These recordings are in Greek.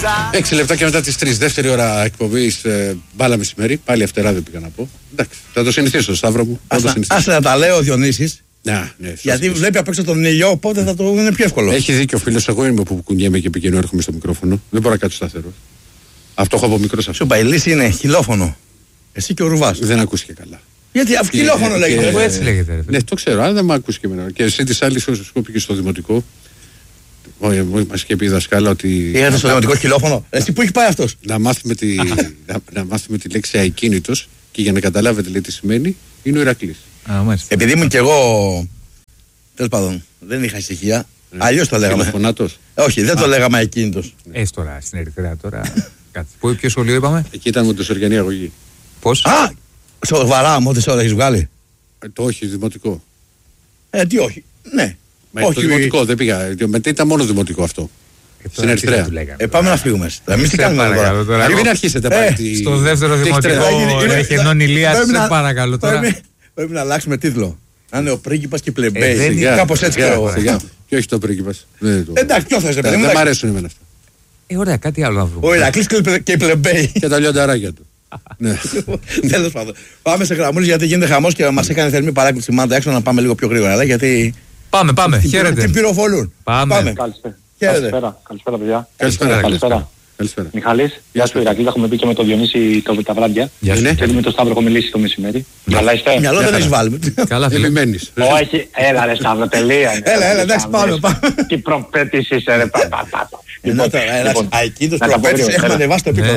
6 λεπτάκια μετά τις 3, δεύτερη ώρα εκπομπής μπάλα μεσημέρι. Πάλι Αυτεράδιο πήγα να πω. Εντάξει, θα το συνηθίσω, Σταύρο μου. Άσε να τα λέω ο Διονύσης. Ναι, γιατί βλέπει απ' έξω τον ήλιο, οπότε θα το είναι πιο εύκολο. Έχει δίκιο ο φίλος. Εγώ είμαι που κουνιέμαι και πηγαίνω, έρχομαι στο μικρόφωνο. Δεν μπορώ να κάτσω σταθερό. Αυτό έχω από μικρός αυτό. Σου είπα, η λύση είναι χιλόφωνο. Εσύ και ο Ρουβάς. Δεν ακούστηκε καλά. Γιατί χιλόφωνο λέγεται. Έτσι λέγεται. Ναι, το ξέρω, αλλά δεν με ακούστηκε εμένα. Και εσύ τη άλλη σου πήγε στο δημοτικό. Μας είχε πει η δασκάλα ότι. Πήγατε στο δημοτικό χιλόφωνο. Εσύ που έχει πάει αυτός. Να μάθουμε τη λέξη ακίνητος και για να καταλάβετε λέει τι σημαίνει, είναι ο Ηρακλής. Επειδή ήμουν κι εγώ. Τέλος πάντων, δεν είχα ησυχία. Αλλιώς το λέγαμε. Φιλοφωνάτος. Όχι, δεν το λέγαμε ακίνητος. Τώρα στην Ερυθρέα τώρα. Ποιο σχολείο είπαμε? Εκεί ήταν Μοντεσοριανή αγωγή. Πώς? Α! Σοβαρά, Μοντεσόρ έχεις βγάλει. Το όχι, δημοτικό. Τι όχι. Ναι. Όχι, το δημοτικό δεν πήγα. Μετά ήταν μόνο δημοτικό αυτό. Στην Ερυθρέα. Πάμε να φύγουμε. Εμείς τι κάνουμε τώρα. Μην αρχίσετε πάλι. Στο δεύτερο δημοτικό Εχενών Ηλίας, σε παρακαλώ τώρα. Πρέπει να αλλάξουμε τίτλο. Να είναι ο πρίγκιπας και η πλεμπέη. Κάπως έτσι ξέρω. Και όχι το πρίγκιπας. Εντάξει, ποιο θες, παιδί μου. Δεν μ' αρέσουν εμένα αυτά. Ωραία, κάτι άλλο να βρούμε. Ο Ηρακλής και η πλεμπέη. Και τα λιονταράκια του. Τέλος πάντων. Πάμε σε γραμμούλες γιατί γίνεται χαμός και μας έκανε θερμή παράκληση Μάντα έξω να πάμε λίγο πιο γρήγορα. Γιατί. Πάμε, χαίρετε. Την πυροβολούν. Πάμε. Καλησπέρα, παιδιά. Καλησπέρα. Μιχάλης, γεια σου Ηρακλή, έχουμε πει και με τον Διονύση τα βράδια. Και με τον Σταύρο έχουμε μιλήσει το μεσημέρι. Καλά είστε? Μυαλό δεν έχεις βάλει. Καλά, Επιμένεις. Όχι, έλα ρε Σταύρο, τελεία. Έλα, εντάξει, πάμε. Τι προπέτης είσαι ρε παπαπαπα. Ενώ τώρα ένας αικίδος προπέτης έχουμε ανεβάσει το επίπεδο.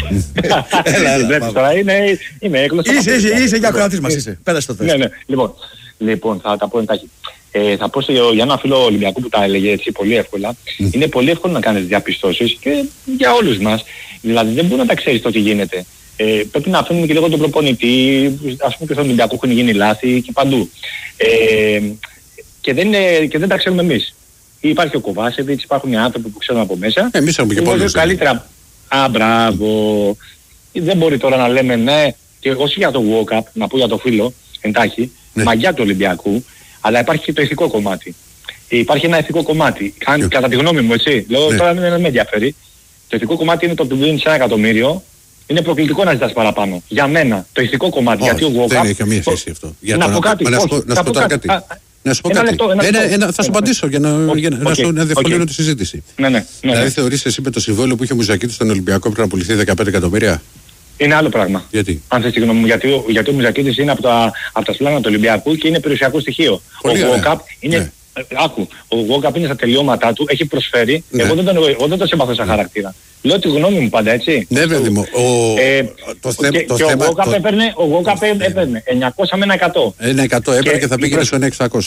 Έλα, είμαι έκλωστος. Είσαι για κρατής μας, είσαι. Πέρασε το τεστ. Ναι, λοιπόν, θα τα πω εντάχει. Θα πω για ένα φίλο Ολυμπιακού που τα έλεγε έτσι πολύ εύκολα. Είναι πολύ εύκολο να κάνεις διαπιστώσεις και για όλους μας. Δηλαδή δεν μπορεί να τα ξέρεις το τι γίνεται. Πρέπει να αφήνουμε και λίγο τον προπονητή, ας πούμε και στον Ολυμπιακό έχουν γίνει λάθη και παντού. Και δεν τα ξέρουμε εμείς. Υπάρχει ο Κοβάσεβιτς, υπάρχουν οι άνθρωποι που ξέρουν από μέσα. Εμείς έχουμε και πολλούς. Καλύτερα. Μπράβο. Δεν μπορεί τώρα να λέμε ναι, και όχι για το walk-up, να πω για το φίλο, εντάχει, μαγιά του Ολυμπιακού. Αλλά υπάρχει και το ηθικό κομμάτι. Υπάρχει ένα ηθικό κομμάτι. Κατά τη γνώμη μου, έτσι. Λέω τώρα δεν με ενδιαφέρει. Το ηθικό κομμάτι είναι το ότι δίνεις 1 εκατομμύριο. Είναι προκλητικό να ζητάς παραπάνω. Για μένα, το ηθικό κομμάτι. Όχι, γιατί ο Walkup. δεν έχει καμία σχέση αυτό. Να πω κάτι. Να σου πω κάτι. Θα σου απαντήσω για να διευκολύνω τη συζήτηση. Δηλαδή θεωρείς εσύ με το συμβόλαιο που είχε ο Μουζακίτης στον Ολυμπιακό πρέπει να πουληθεί 15 εκατομμύρια. Είναι άλλο πράγμα. Γιατί? Αν θες τη γνώμη μου, γιατί ο Μουζακίτης είναι από τα σπλάνα του Ολυμπιακού και είναι περιουσιακό στοιχείο. Πολύ ο Walkup είναι. Άκου, ο Walkup είναι στα τελειώματά του, έχει προσφέρει. Εγώ δεν το συμπαθώ σαν χαρακτήρα. Λέω τη γνώμη μου πάντα, έτσι. Ναι, παιδί μου. Και ο Walkup έπαιρνε 900 με 100. 100 έπαιρνε και θα πήγαινε στο 600.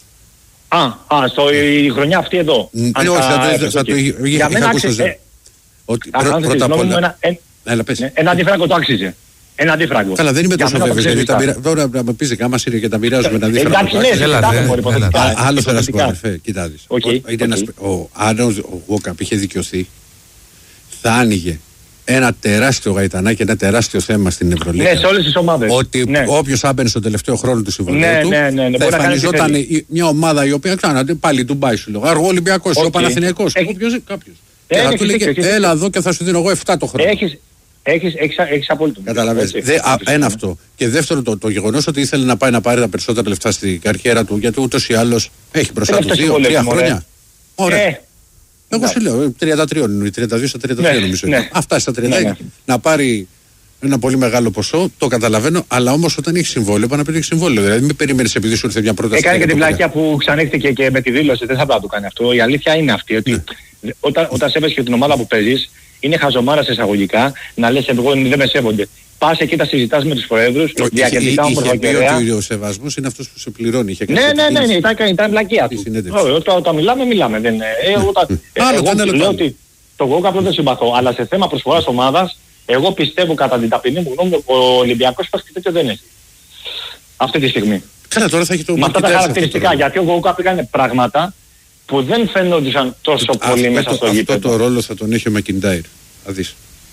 Η χρονιά αυτή εδώ. Όχι, θα το είχε ακούσει. Πρώτα απ' όλα. Ένα αντίφραγκο το άξιζε. Ένα αντίφραγκο. Καλά, δεν είμαι τόσο βέβαιος. Τώρα να με πεις άμα είναι και τα μοιράζουμε ένα αντίφραγκο. Εντάξει, άλλο θα σου πω, αδερφέ, κοιτάδεις. Αν ο Walkup είχε δικαιωθεί, θα άνοιγε ένα τεράστιο γαϊτανάκι, ένα τεράστιο θέμα στην Ευρωλίγα. Ναι, σε όλες τις ομάδες. Ότι όποιος άμπαινε στο τελευταίο χρόνο του συμβολίου του, θα εμφανιζόταν μια ομάδα η οποία ξανά πάλι Ντουμπάι σου λέω. Αργό Ολυμπιακός, ο Παναθηναϊκός, κάποιος. Και θα του λέγε, έλα εδώ και θα σου δίνω εγώ 7 το χρόνο. Έχεις απόλυτο. Καταλαβαίνεις. Ένα αυτό. Και δεύτερο το γεγονός ότι ήθελε να πάει να πάρει τα περισσότερα λεφτά στην καριέρα του, γιατί ούτως ή άλλως έχει μπροστά του 2-3 χρόνια. Ωραία. Εγώ σου λέω 33, 32 στα 33 νομίζω. Αυτά στα 30. Να πάρει ένα πολύ μεγάλο ποσό, το καταλαβαίνω, αλλά όμως όταν έχει συμβόλαιο, πάνω να πει συμβόλαιο. Δηλαδή μην περιμένεις επειδή σου ήρθε μια πρόταση. Έκανε και την πλακιά που ξανέχθηκε και με τη δήλωση, δεν θα πρέπει να το κάνει αυτό. Η αλήθεια είναι αυτή, ότι όταν σέβεσαι και την ομάδα που παίζεις, είναι χαζομάρα σε εισαγωγικά να λες εγώ δεν με σέβονται. Πας εκεί τα συζητάς με τους προέδρους, διακεντικά όμως ότι ο σεβασμός είναι αυτός που σε πληρώνει. Ναι, ήταν πλακιά του. Όταν μιλάμε. Εγώ λέω ότι το Walkup δεν το συμπαθώ, αλλά σε θέμα προσφοράς ομάδας, εγώ πιστεύω κατά την ταπεινή μου γνώμη ο Ολυμπιακός υπάρχει τέτοιο δεν έχει. Αυτή τη στιγμή. Καλά, τώρα θα έχει το με αυτά τα χαρακτηριστικά, γιατί ο Walkup έκανε πράγματα που δεν φαίνονταν τόσο πολύ μέσα στο γήπεδο. Αυτό το ρόλο θα τον έχει ο Μακιντάιρ. Θα δεις.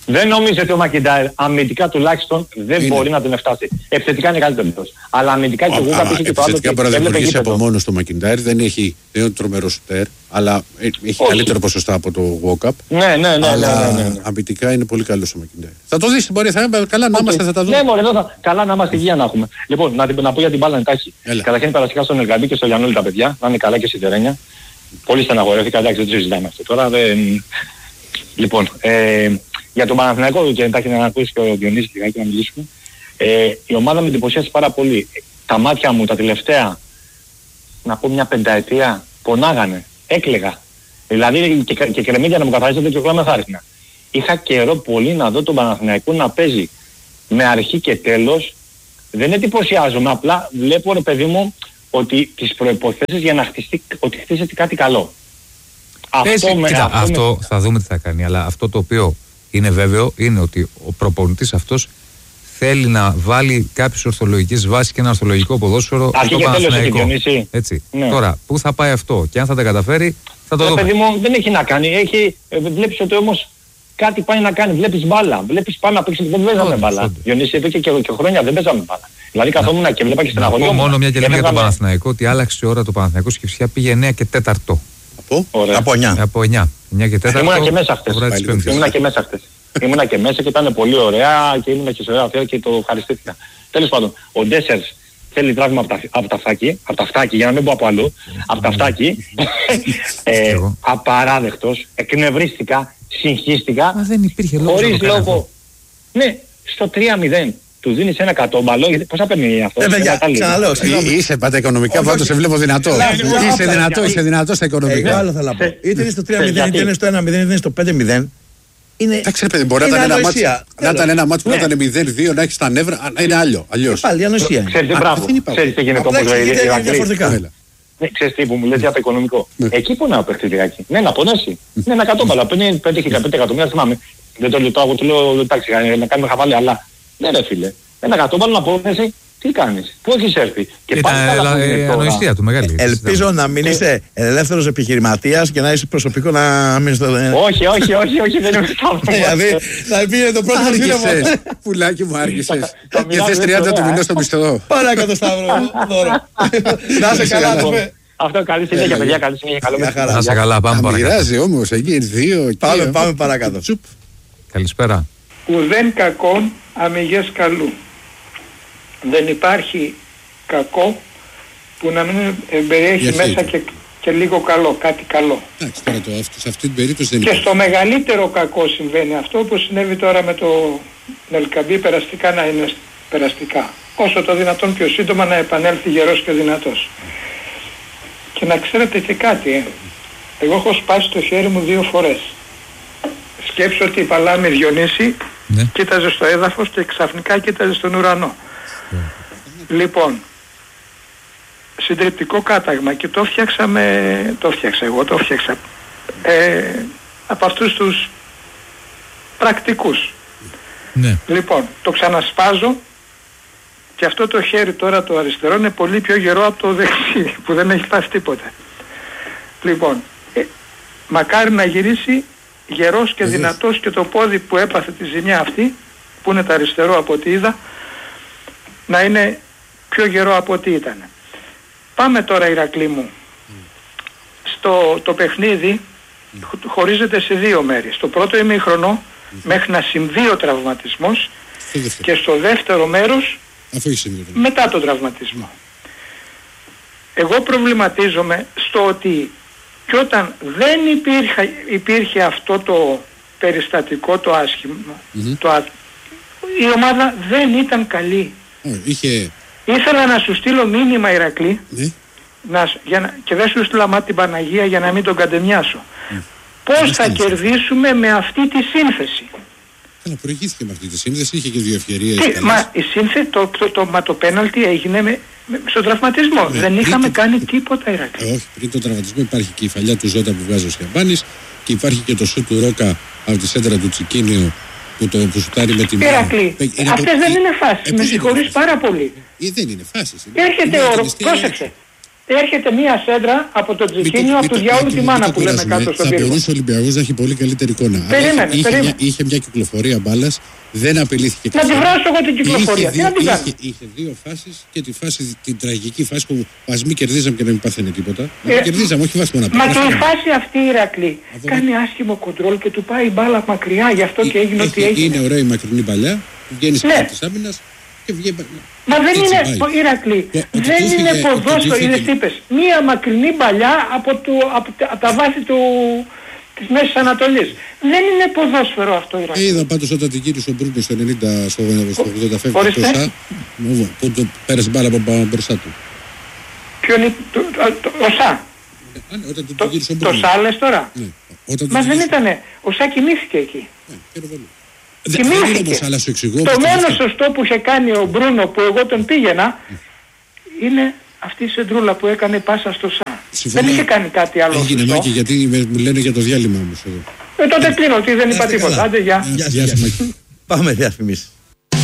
Δεν νομίζω ότι ο Μακιντάιρ αμυντικά τουλάχιστον δεν μπορεί να τον εφτάσει. Επιθετικά είναι καλύτερος. Αλλά αμυντικά και ο Γουόκαπ είχε και το άλλο. Επιθετικά μπορεί να δημιουργήσει από μόνος το Μακιντάιρ. Δεν έχει τρομερό σουτέρ, αλλά έχει καλύτερο ποσοστά από το Γουόκαπ. Ναι. Αλλά αμυντικά είναι πολύ καλός ο Μακιντάιρ. Θα το δεις, μπορεί, καλά να είμαστε, θα τα δούμε. Ναι, μωρέ, καλά να είμαστε, υγεία να έχουμε. Λοιπόν, να πω για την μπάλα εντάχει. Καταρχήν περαστικά στον Ελγαμπή και στο Γιαννούλη τα παιδιά, να είναι καλά και σιδερένια. Πολύ στεναχωρέθηκα, εντάξει, δεν το συζητάμε αυτό τώρα. Λοιπόν, για τον Παναθηναϊκό και εντάχει να ακούσει και ο Διονύσης λιγάκι να μιλήσουμε. Η ομάδα με εντυπωσίασε πάρα πολύ. Τα μάτια μου τα τελευταία, να πω μια πενταετία, πονάγανε, έκλαιγα. Δηλαδή και κρεμμύδια να μου καθαρίζονται και όλα μεθάριχνα. Είχα καιρό πολύ να δω τον Παναθηναϊκό να παίζει με αρχή και τέλος. Δεν εντυπωσιάζομαι, απλά βλέπω ρε παιδί μου ότι τις προϋποθέσεις για να χτιστεί, ότι χτίσεται κάτι καλό. Αυτό θα δούμε τι θα κάνει, αλλά αυτό το οποίο είναι βέβαιο είναι ότι ο προπονητής αυτός θέλει να βάλει κάποιες ορθολογικές βάσεις και ένα ορθολογικό ποδόσφαιρο στο Παναθηναϊκό. Έτσι. Ναι. Τώρα, πού θα πάει αυτό και αν θα τα καταφέρει, θα το δούμε. Παιδί μου, δεν έχει να κάνει. Βλέπεις ότι όμως κάτι πάει να κάνει. Βλέπεις μπάλα. Βλέπεις πάνω να παίξεις. Δεν παίζαμε μπάλα. Διονύση, είπε και χρόνια δεν παίζαμε μπάλα. Δηλαδή καθόμουν και βλέπα και στην αγωνία. Μόνο μια και λέμε για τον Παναθηναϊκό ότι άλλαξε η ώρα το Παναθηναϊκό και φυσικά πήγε 9 και 4. Από 9. Από 9. 9 και 4. Ήμουνα και μέσα χτες. Ήμουνα και μέσα και ήταν πολύ ωραία και ήμουνα και σε ωραία θέα και το ευχαριστήθηκα. Τέλος πάντων, ο Ντέσσερς θέλει τράβημα από τα φτάκι, για να μην πω από αλλού, από τα φτάκι. Απαράδεκτος, εκνευρίστηκα, συγχύστηκα. Μα δεν υπήρχε λόγο. Χωρίς λόγο. Ναι, στο 3-0. Του δίνεις ένα κατόμπαλο, γιατί πώς θα παίρνει αυτό. Ξαναλέω, είσαι πάντα οικονομικά, πάντως σε βλέπω δυνατό. Είσαι δυνατό στα οικονομικά. Εγώ άλλο θέλω να πω. Είτε είναι στο 3-0, είτε είναι στο 1-0, είτε είναι στο 5-0. Εντάξει, παιδί, μπορεί να ήταν ένα μάτσο που να ήταν 0-2, να έχεις τα νεύρα, να είναι αλλιώς. Πάλι ανοησία. Ξέρεις τι γίνεται όμως διαφορετικά. Ξέρεις τι που μου λες για το οικονομικό. Εκεί πονάω παιχνιδιακή. Ναι, να πονέσει. Ναι, ένα κατόμπαλο. Παίρνει 5 εκατομμύρια, θυμάμαι. Δεν το λιτάω, του λέω εντάξει, να κάνουμε χαβάλι, αλλά ναι ρε φίλε. Ένα κατόμπαλο να πονέσει. Τι κάνεις, πού έχεις έρθει. Και πάλι ανοησία του μεγάλη. Ελπίζω να μην είσαι ελεύθερος επιχειρηματίας και να είσαι προσωπικό να μην στο... Όχι, δεν είμαι αυτό. Δηλαδή, θα πήγαινε το πρώτο σύνολο. Πουλάκι μου άργησες. Και θες 30 του μηνός στο μισθό. Παρακάτω Σταύρο, δώρο. Να είσαι καλά, αυτό καλή συνέχεια, παιδιά, καλή συνέχεια. Να είσαι καλά, πάμε παρακάτω. Μοιράζει όμως, εκεί 2. Πάμε παρακάτω. Καλησπέρα. Ουδέν κακόν αμυγές καλού. Δεν υπάρχει κακό που να μην περιέχει μέσα και λίγο καλό, κάτι καλό. Εντάξει, τώρα σε αυτή την περίπτωση δεν υπάρχει. Και στο μεγαλύτερο κακό συμβαίνει αυτό που συνέβη τώρα με το Ελκαμπή, περαστικά να είναι περαστικά. Όσο το δυνατόν πιο σύντομα να επανέλθει γερός και δυνατός. Και να ξέρετε και κάτι, εγώ έχω σπάσει το χέρι μου 2 φορές. Σκέψω ότι η Παλάμη Διονύση κοίταζε στο έδαφος και ξαφνικά κοίταζε στον ουρανό. Λοιπόν, συντριπτικό κάταγμα και το φτιάξα από αυτούς τους πρακτικούς. Ναι. Λοιπόν, το ξανασπάζω και αυτό το χέρι τώρα το αριστερό είναι πολύ πιο γερό από το δεξί που δεν έχει φτάσει τίποτα. Λοιπόν, μακάρι να γυρίσει γερός και δυνατός και το πόδι που έπαθε τη ζημιά αυτή, που είναι το αριστερό από ό,τι είδα, να είναι πιο γερό από ό,τι ήταν. Πάμε τώρα, Ηρακλή μου. Το παιχνίδι χωρίζεται σε 2 μέρη. Στο πρώτο ημίχρονο μέχρι να συμβεί ο τραυματισμός και στο δεύτερο μέρος μετά τον τραυματισμό. Εγώ προβληματίζομαι στο ότι και όταν δεν υπήρχε αυτό το περιστατικό το άσχημο, η ομάδα δεν ήταν καλή. Ήθελα να σου στείλω μήνυμα, Ηρακλή, και δεν σου στείλα μάτι την Παναγία για να μην τον κατεμιάσω. Πώς θα κερδίσουμε με αυτή τη σύνθεση. Καλά, προηγήθηκε με αυτή τη σύνθεση, είχε και 2 ευκαιρίες. Η σύνθεση, το πέναλτι έγινε στον τραυματισμό. Δεν είχαμε κάνει τίποτα, Ηρακλή. Όχι, πριν τον τραυματισμό υπάρχει και η φαλιά του Ζώτα που βγάζει ο Σιαμπάνης και υπάρχει και το σούτ του Ρόκα από τη σέντρα του Τσικίνιο που σουτάρει με την... Ηρακλή, αυτές δεν είναι φάσεις. Με συγχωρείς πάρα πολύ. Δεν είναι φάσεις. Έρχεται ο πρόσεξε. έρχεται μία σέντρα από το Τζικίνιο, από το διάολο τη μάνα που λέμε κάτω στον πύργο. Θα μπορούσε ο Ολυμπιακός να έχει πολύ καλύτερη εικόνα. Περίμενε. Είχε μια κυκλοφορία μπάλας, δεν απειλήθηκε καθόλου. Να τη βράσω εγώ την κυκλοφορία. Είχε δύο φάσεις και την τραγική φάση που ας μην κερδίζαμε και να μην πάθαινε τίποτα. Κερδίζαμε, όχι βάσιμο να πάμε. Μα και η φάση αυτή η Ηρακλή κάνει άσχημο κοντρόλ και του πάει η μπάλα μακριά, γι' αυτό και έγινε ό,τι έγινε. Είναι ωραία η μακρινή παλιά, βγαίνει στην πρώτη άμυνα. Μα δεν είναι, Ηρακλή, δεν είναι ποδόσφαιρο, είναι τύπες. Μία μακρινή παλιά από τα βάθη της Μέσης Ανατολής. Δεν είναι ποδόσφαιρο αυτό, Ηρακλή. Είδα πάντως όταν την γύρισε ο Μπρούνο στο 90, στο 80 φεύγει το ΣΑ, που το πέρασε μπάλα από μπροστά του. Ποιον είναι, ο ΣΑ. Το ΣΑ λες τώρα. Μα δεν ήτανε, ο ΣΑ κοιμήθηκε εκεί. Κοιμήθηκε. Το μόνο σωστό που είχε κάνει ο Μπρούνο που εγώ τον πήγαινα είναι αυτή η σεντρούλα που έκανε πάσα στο ΣΑ. Δεν είχε κάνει κάτι άλλο σωστό. Έγινε Μάκη γιατί μου λένε για το διάλειμμα όμως εδώ. Τότε κλείνω ότι δεν είπα τίποτα. Άντε γεια. Πάμε διαφημίσεις.